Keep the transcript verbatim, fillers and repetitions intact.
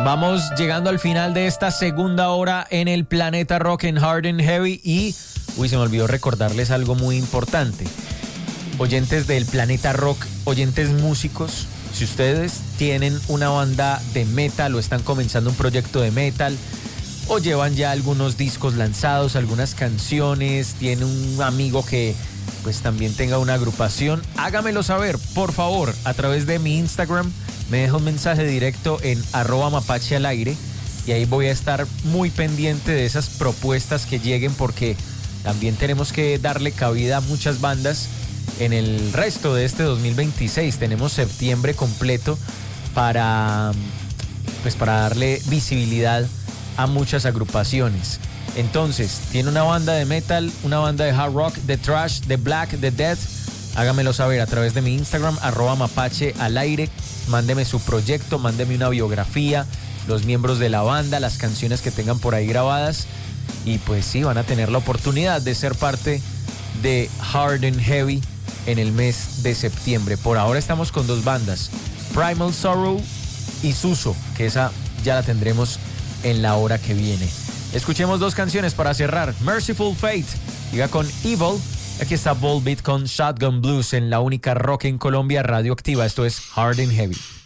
Vamos llegando al final de esta segunda hora en el Planeta Rock en Hard and Heavy y, uy, se me olvidó recordarles algo muy importante. Oyentes del Planeta Rock, oyentes músicos, si ustedes tienen una banda de metal o están comenzando un proyecto de metal o llevan ya algunos discos lanzados, algunas canciones, tienen un amigo que pues también tenga una agrupación, hágamelo saber, por favor, a través de mi Instagram. Me deja un mensaje directo en arroba mapache al aire y ahí voy a estar muy pendiente de esas propuestas que lleguen porque también tenemos que darle cabida a muchas bandas en el resto de este dos mil veintiséis. Tenemos septiembre completo para, pues para darle visibilidad a muchas agrupaciones. Entonces, tiene una banda de metal, una banda de hard rock, de thrash, de black, de death. Hágamelo saber a través de mi Instagram, arroba mapache al aire. Mándeme su proyecto, mándeme una biografía, los miembros de la banda, las canciones que tengan por ahí grabadas. Y pues sí, van a tener la oportunidad de ser parte de Hard and Heavy en el mes de septiembre. Por ahora estamos con dos bandas, Primal Sorrow y Suso, que esa ya la tendremos en la hora que viene. Escuchemos dos canciones para cerrar. Merciful Fate, llega con Evil. Aquí está Volbeat con Shotgun Blues en la única rock en Colombia radioactiva. Esto es Hard and Heavy.